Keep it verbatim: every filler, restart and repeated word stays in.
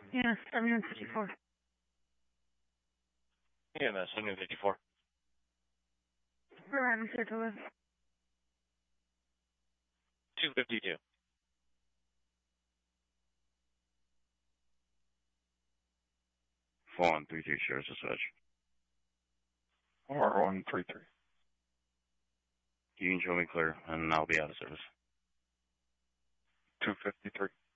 Yeah, seventy-one fifty-four. Yeah, that's seventy-one fifty-four. We're having Saratoga. two fifty-two. four one three three shares a search. R one three three. You can show me clear, and I'll be out of service. two fifty-three.